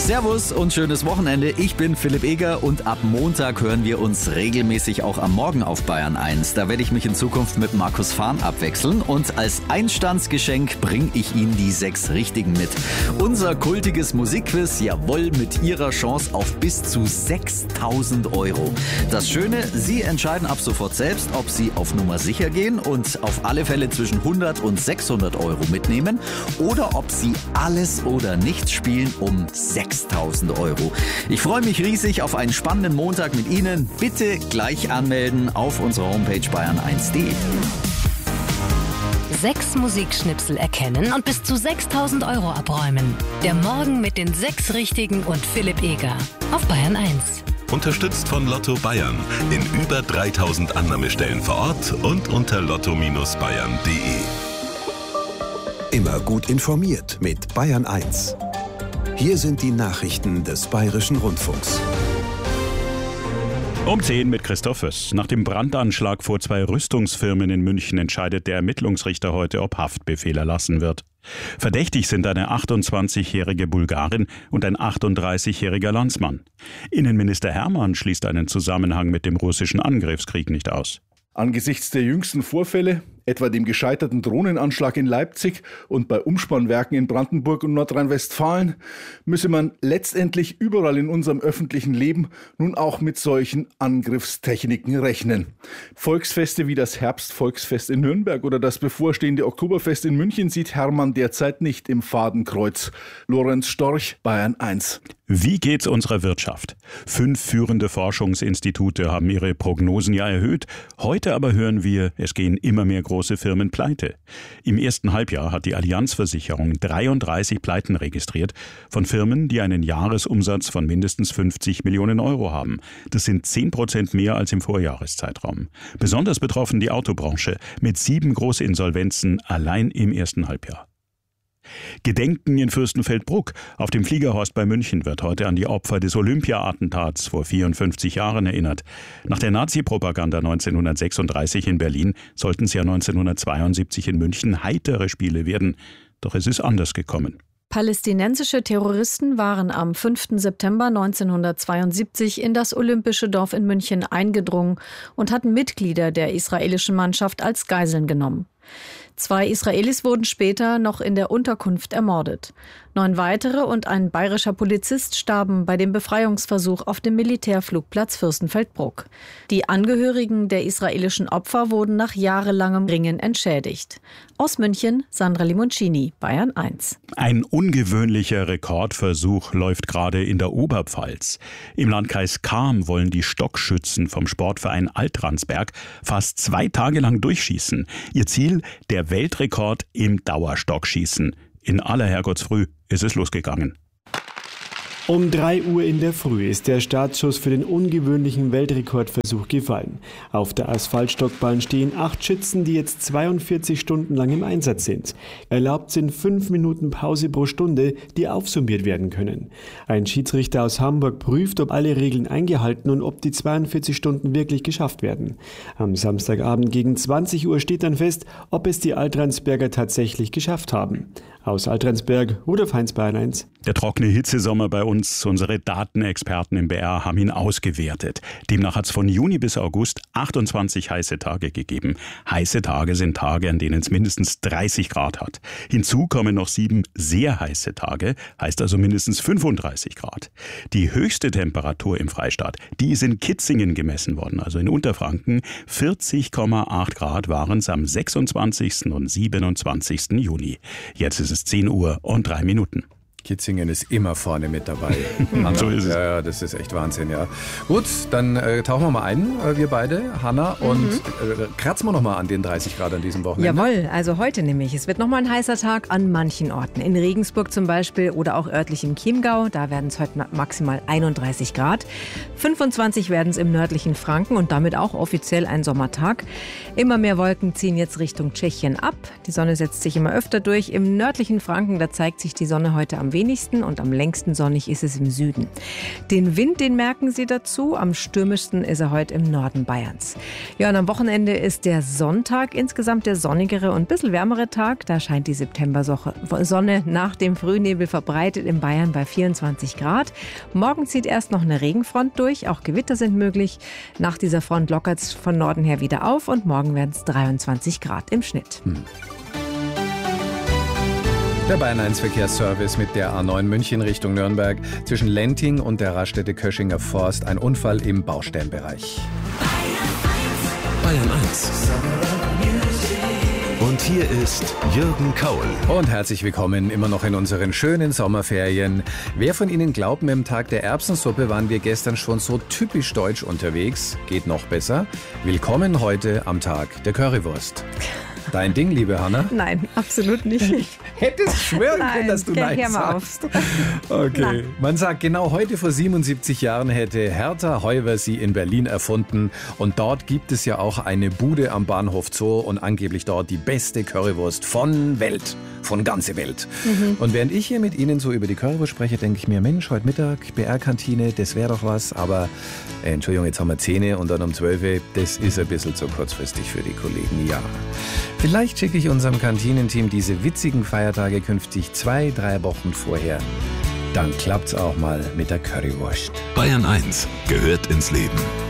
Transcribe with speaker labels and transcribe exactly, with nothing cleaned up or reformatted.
Speaker 1: Servus und schönes Wochenende. Ich bin Philipp Eger und ab Montag hören wir uns regelmäßig auch am Morgen auf Bayern eins. Da werde ich mich in Zukunft mit Markus Fahn abwechseln und als Einstandsgeschenk bringe ich Ihnen die sechs Richtigen mit. Unser kultiges Musikquiz, jawohl, mit Ihrer Chance auf bis zu sechstausend Euro. Das Schöne, Sie entscheiden ab sofort selbst, ob Sie auf Nummer sicher gehen und auf alle Fälle zwischen hundert und sechshundert Euro mitnehmen oder ob Sie alles oder nichts spielen um sechstausend Euro. Ich freue mich riesig auf einen spannenden Montag mit Ihnen. Bitte gleich anmelden auf unserer Homepage bayern eins punkt de.
Speaker 2: Sechs Musikschnipsel erkennen und bis zu sechstausend Euro abräumen. Der Morgen mit den sechs Richtigen und Philipp Eger auf Bayern eins.
Speaker 3: Unterstützt von Lotto Bayern in über dreitausend Annahmestellen vor Ort und unter lotto Bindestrich bayern punkt de.
Speaker 4: Immer gut informiert mit Bayern eins. Hier sind die Nachrichten des Bayerischen Rundfunks.
Speaker 5: Um zehn mit Christoph Föss. Nach dem Brandanschlag vor zwei Rüstungsfirmen in München entscheidet der Ermittlungsrichter heute, ob Haftbefehl erlassen wird. Verdächtig sind eine achtundzwanzigjährige Bulgarin und ein achtunddreißigjähriger Landsmann. Innenminister Hermann schließt einen Zusammenhang mit dem russischen Angriffskrieg nicht aus.
Speaker 6: Angesichts der jüngsten Vorfälle, etwa dem gescheiterten Drohnenanschlag in Leipzig und bei Umspannwerken in Brandenburg und Nordrhein-Westfalen, müsse man letztendlich überall in unserem öffentlichen Leben nun auch mit solchen Angriffstechniken rechnen. Volksfeste wie das Herbstvolksfest in Nürnberg oder das bevorstehende Oktoberfest in München sieht Hermann derzeit nicht im Fadenkreuz. Lorenz Storch, Bayern eins.
Speaker 5: Wie geht's unserer Wirtschaft? Fünf führende Forschungsinstitute haben ihre Prognosen ja erhöht. Heute aber hören wir, es gehen immer mehr große Firmen pleite. Im ersten Halbjahr hat die Allianz-Versicherung dreiunddreißig Pleiten registriert von Firmen, die einen Jahresumsatz von mindestens fünfzig Millionen Euro haben. Das sind zehn Prozent mehr als im Vorjahreszeitraum. Besonders betroffen die Autobranche mit sieben Großinsolvenzen allein im ersten Halbjahr. Gedenken in Fürstenfeldbruck. Auf dem Fliegerhorst bei München wird heute an die Opfer des Olympia-Attentats vor vierundfünfzig Jahren erinnert. Nach der Nazi-Propaganda neunzehnhundertsechsunddreißig in Berlin sollten es ja neunzehnhundertzweiundsiebzig in München heitere Spiele werden. Doch es ist anders gekommen.
Speaker 7: Palästinensische Terroristen waren am fünften September neunzehnhundertzweiundsiebzig in das Olympische Dorf in München eingedrungen und hatten Mitglieder der israelischen Mannschaft als Geiseln genommen. Zwei Israelis wurden später noch in der Unterkunft ermordet. Neun weitere und ein bayerischer Polizist starben bei dem Befreiungsversuch auf dem Militärflugplatz Fürstenfeldbruck. Die Angehörigen der israelischen Opfer wurden nach jahrelangem Ringen entschädigt. Aus München, Sandra Limoncini, Bayern eins.
Speaker 5: Ein ungewöhnlicher Rekordversuch läuft gerade in der Oberpfalz. Im Landkreis Cham wollen die Stockschützen vom Sportverein Altransberg fast zwei Tage lang durchschießen. Ihr Ziel, der Weltrekord im Dauerstockschießen. In aller Herrgottsfrüh ist es losgegangen.
Speaker 8: Um drei Uhr in der Früh ist der Startschuss für den ungewöhnlichen Weltrekordversuch gefallen. Auf der Asphaltstockbahn stehen acht Schützen, die jetzt zweiundvierzig Stunden lang im Einsatz sind. Erlaubt sind fünf Minuten Pause pro Stunde, die aufsummiert werden können. Ein Schiedsrichter aus Hamburg prüft, ob alle Regeln eingehalten und ob die zweiundvierzig Stunden wirklich geschafft werden. Am Samstagabend gegen zwanzig Uhr steht dann fest, ob es die Altransberger tatsächlich geschafft haben. Aus Altransberg, Rudolf Heinz, Bayern eins.
Speaker 5: Der trockene Hitzesommer bei uns, unsere Datenexperten im B R haben ihn ausgewertet. Demnach hat es von Juni bis August achtundzwanzig heiße Tage gegeben. Heiße Tage sind Tage, an denen es mindestens dreißig Grad hat. Hinzu kommen noch sieben sehr heiße Tage, heißt also mindestens fünfunddreißig Grad. Die höchste Temperatur im Freistaat, die ist in Kitzingen gemessen worden, also in Unterfranken. vierzig Komma acht Grad waren es am sechsundzwanzigsten und siebenundzwanzigsten Juni. Jetzt ist es zehn Uhr und drei Minuten.
Speaker 9: Kitzingen ist immer vorne mit dabei.
Speaker 5: So ist es.
Speaker 9: Ja, ja, das ist echt Wahnsinn, ja. Gut, dann äh, tauchen wir mal ein, äh, wir beide, Hanna, und mhm. äh, kratzen wir noch mal an den dreißig Grad an diesem Wochenende.
Speaker 10: Jawohl, also heute nämlich. Es wird noch mal ein heißer Tag an manchen Orten. In Regensburg zum Beispiel oder auch örtlich im Chiemgau. Da werden es heute maximal einunddreißig Grad. fünfundzwanzig werden es im nördlichen Franken und damit auch offiziell ein Sommertag. Immer mehr Wolken ziehen jetzt Richtung Tschechien ab. Die Sonne setzt sich immer öfter durch. Im nördlichen Franken, da zeigt sich die Sonne heute am wenigsten und am längsten sonnig ist es im Süden. Den Wind, den merken Sie dazu. Am stürmischsten ist er heute im Norden Bayerns. Ja, und am Wochenende ist der Sonntag insgesamt der sonnigere und ein bisschen wärmere Tag. Da scheint die September-Sonne nach dem Frühnebel verbreitet in Bayern bei vierundzwanzig Grad. Morgen zieht erst noch eine Regenfront durch. Auch Gewitter sind möglich. Nach dieser Front lockert es von Norden her wieder auf und morgen werden es dreiundzwanzig Grad im Schnitt. Hm.
Speaker 9: Der Bayern eins Verkehrsservice mit der A neun München Richtung Nürnberg. Zwischen Lenting und der Raststätte Köschinger Forst ein Unfall im Baustellenbereich.
Speaker 3: Bayern eins. Und hier ist Jürgen Kaul.
Speaker 9: Und herzlich willkommen immer noch in unseren schönen Sommerferien. Wer von Ihnen glaubt, mit dem Tag der Erbsensuppe waren wir gestern schon so typisch deutsch unterwegs? Geht noch besser. Willkommen heute am Tag der Currywurst. Dein Ding, liebe Hanna?
Speaker 10: Nein, absolut nicht.
Speaker 9: Ich hätte es schwören
Speaker 10: Nein,
Speaker 9: können, dass du Nein
Speaker 10: mal
Speaker 9: sagst.
Speaker 10: auf.
Speaker 9: Okay.
Speaker 10: Nein.
Speaker 9: Man sagt, genau heute vor siebenundsiebzig Jahren hätte Hertha Heuwer sie in Berlin erfunden. Und dort gibt es ja auch eine Bude am Bahnhof Zoo und angeblich dort die beste Currywurst von Welt. Von ganze Welt. Mhm. Und während ich hier mit Ihnen so über die Currywurst spreche, denke ich mir, Mensch, heute Mittag, B R-Kantine, das wäre doch was. Aber, äh, Entschuldigung, jetzt haben wir zehn und dann um zwölf, das ist ein bisschen zu kurzfristig für die Kollegen, ja. Vielleicht schicke ich unserem Kantinenteam diese witzigen Feiertage künftig zwei, drei Wochen vorher. Dann klappt's auch mal mit der Currywurst.
Speaker 3: Bayern eins gehört ins Leben.